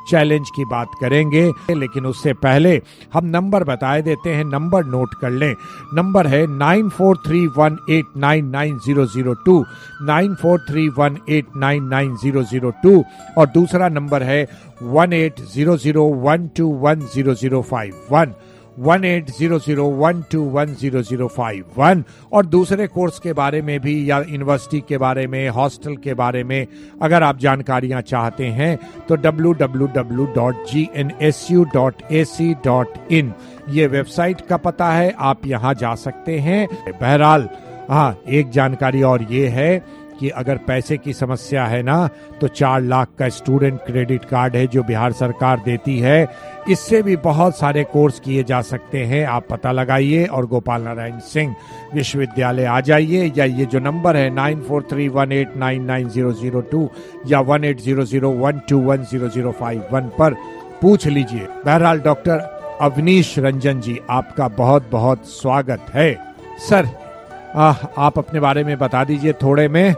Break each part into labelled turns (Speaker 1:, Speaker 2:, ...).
Speaker 1: Challenge की बात करेंगे, लेकिन उससे पहले हम नंबर बताए देते हैं, नंबर नोट कर लें। नंबर है 9431899002, 9431899002, और दूसरा नंबर है 1800121005, 1800121005। और दूसरे कोर्स के बारे में भी या यूनिवर्सिटी के बारे में, हॉस्टल के बारे में अगर आप जानकारियां चाहते हैं तो www.gnsu.ac.in ये वेबसाइट का पता है, आप यहां जा सकते हैं। बहरहाल हाँ, एक जानकारी और ये है कि अगर पैसे की समस्या है ना, तो 4 लाख का स्टूडेंट क्रेडिट कार्ड है जो बिहार सरकार देती है, इससे भी बहुत सारे कोर्स किए जा सकते हैं। आप पता लगाइए और गोपाल नारायण सिंह विश्वविद्यालय आ जाइए, या ये जो नंबर है 9431899002 या 1800121005 पर पूछ लीजिए। बहरहाल डॉक्टर अवनीश रंजन जी, आपका बहुत बहुत स्वागत है। सर आप अपने बारे में बता दीजिए थोड़े में।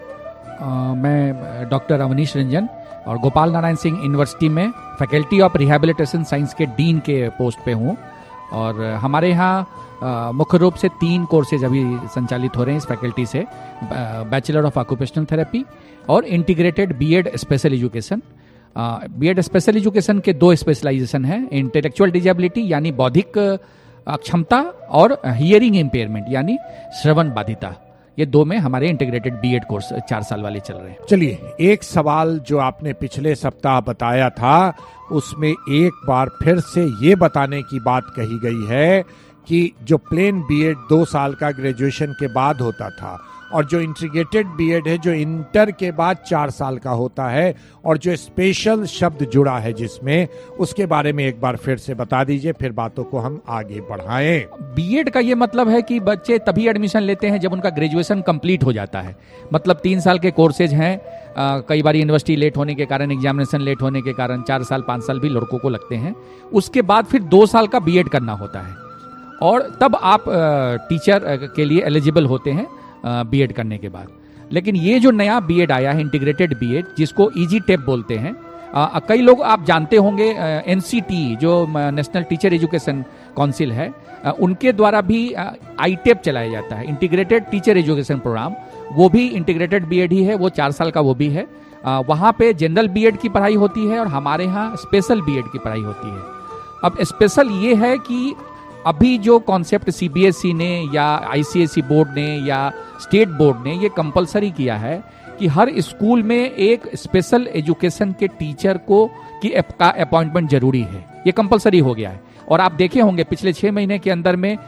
Speaker 2: मैं डॉक्टर अवनीश रंजन और गोपाल नारायण सिंह यूनिवर्सिटी में फैकल्टी ऑफ रिहैबिलिटेशन साइंस के डीन के पोस्ट पे हूँ। और हमारे यहाँ मुख्य रूप से 3 कोर्सेज अभी संचालित हो रहे हैं इस फैकल्टी से, बैचलर ऑफ ऑक्यूपेशनल थेरेपी और integrated BEd special education. BEd special education के 2 स्पेशलाइजेशन हैं, इंटेलेक्चुअल डिजेबिलिटी यानी बौद्धिक अक्षमता और हियरिंग इम्पेयरमेंट यानी श्रवण बाधिता। ये 2 में हमारे इंटीग्रेटेड बीएड कोर्स 4 साल वाले चल रहे हैं।
Speaker 1: चलिए, एक सवाल जो आपने पिछले सप्ताह बताया था उसमें एक बार फिर से ये बताने की बात कही गई है कि जो प्लेन बीएड 2 साल का ग्रेजुएशन के बाद होता था, और जो इंटीग्रेटेड बीएड है जो इंटर के बाद 4 साल का होता है, और जो स्पेशल शब्द जुड़ा है जिसमें, उसके बारे में एक बार फिर से बता दीजिए, फिर बातों को हम आगे बढ़ाएं।
Speaker 2: बीएड का ये मतलब है कि बच्चे तभी एडमिशन लेते हैं जब उनका ग्रेजुएशन कंप्लीट हो जाता है। मतलब 3 साल के कोर्सेज हैं। कई बार यूनिवर्सिटी लेट होने के कारण, एग्जामिनेशन लेट होने के कारण 4 साल 5 साल भी लड़कों को लगते हैं। उसके बाद फिर 2 साल का बीएड करना होता है, और तब आप टीचर के लिए एलिजिबल होते हैं बीएड करने के बाद। लेकिन ये जो नया बीएड आया है, इंटीग्रेटेड बीएड, जिसको इजी टेप बोलते हैं, कई लोग आप जानते होंगे, एनसीटी जो नेशनल टीचर एजुकेशन काउंसिल है, उनके द्वारा भी आईटेप चलाया जाता है, इंटीग्रेटेड टीचर एजुकेशन प्रोग्राम। वो भी इंटीग्रेटेड बीएड ही है, वो 4 साल का वो भी है। वहाँ पे जनरल बीएड की पढ़ाई होती है और हमारे यहाँ स्पेशल बीएड की पढ़ाई होती है। अब स्पेशल ये है कि अभी जो कॉन्सेप्ट सीबीएसई ने या आईसीएसई बोर्ड ने या स्टेट बोर्ड ने ये कंपलसरी किया है कि हर स्कूल में एक स्पेशल एजुकेशन के टीचर की अपॉइंटमेंट जरूरी है। ये कंपलसरी हो गया है। और आप देखे होंगे पिछले 6 महीने के अंदर में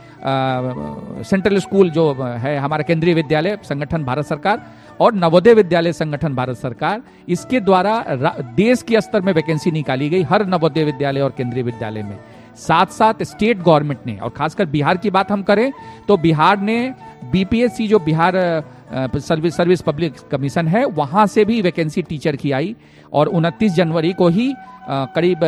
Speaker 2: सेंट्रल स्कूल जो है हमारा केंद्रीय विद्यालय संगठन भारत सरकार और नवोदय विद्यालय संगठन भारत सरकार, इसके द्वारा देश के स्तर में वैकेंसी निकाली गई हर नवोदय विद्यालय और केंद्रीय विद्यालय में। साथ साथ स्टेट गवर्नमेंट ने, और खासकर बिहार की बात हम करें तो बिहार ने बीपीएससी जो बिहार सर्विस पब्लिक कमीशन है, वहां से भी वैकेंसी टीचर की आई, और 29 जनवरी को ही करीब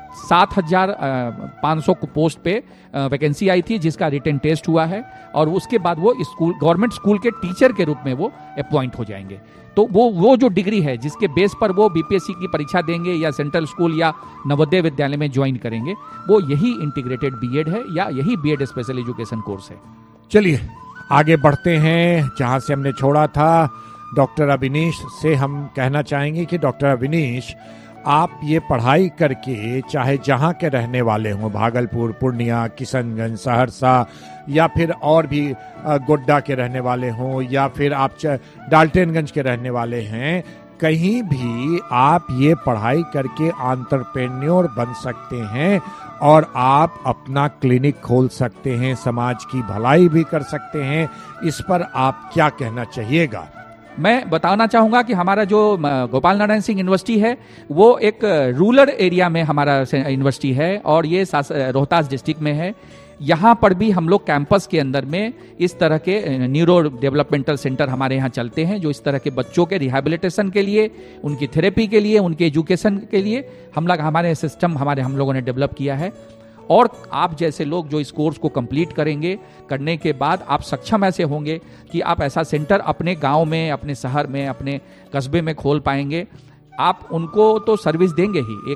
Speaker 2: 7,500 पोस्ट पे वैकेंसी आई थी, जिसका रिटन टेस्ट हुआ है, और उसके बाद वो स्कूल, गवर्नमेंट स्कूल के टीचर के रूप में वो अपॉइंट हो जाएंगे। तो वो जो डिग्री है जिसके बेस पर वो बीपीएससी की परीक्षा देंगे या सेंट्रल स्कूल या नवोदय विद्यालय में ज्वाइन करेंगे, वो यही इंटीग्रेटेड बीएड है या यही बीएड स्पेशल एजुकेशन कोर्स है।
Speaker 1: चलिए आगे बढ़ते हैं, जहां से हमने छोड़ा था डॉक्टर अवनीश से हम कहना चाहेंगे कि डॉक्टर अवनीश, आप ये पढ़ाई करके चाहे जहाँ के रहने वाले हों, भागलपुर, पूर्णिया, किशनगंज, सहरसा, या फिर और भी गोड्डा के रहने वाले हों, या फिर आप डाल्टनगंज के रहने वाले हैं, कहीं भी आप ये पढ़ाई करके एंटरप्रेन्योर बन सकते हैं और आप अपना क्लिनिक खोल सकते हैं, समाज की भलाई भी कर सकते हैं। इस पर आप क्या कहना चाहिएगा?
Speaker 2: मैं बताना चाहूँगा कि हमारा जो गोपाल नारायण सिंह यूनिवर्सिटी है वो एक रूरल एरिया में हमारा यूनिवर्सिटी है, और ये रोहतास डिस्ट्रिक्ट में है। यहाँ पर भी हम लोग कैंपस के अंदर में इस तरह के न्यूरो डेवलपमेंटल सेंटर हमारे यहाँ चलते हैं, जो इस तरह के बच्चों के रिहैबिलिटेशन के लिए, उनकी थेरेपी के लिए, उनके एजुकेशन के लिए हमारे सिस्टम हम लोगों ने डेवलप किया है। और आप जैसे लोग जो इस कोर्स को कंप्लीट करेंगे, करने के बाद आप सक्षम ऐसे होंगे कि आप ऐसा सेंटर अपने गांव में, अपने शहर में, अपने कस्बे में खोल पाएंगे। आप उनको तो सर्विस देंगे ही, एक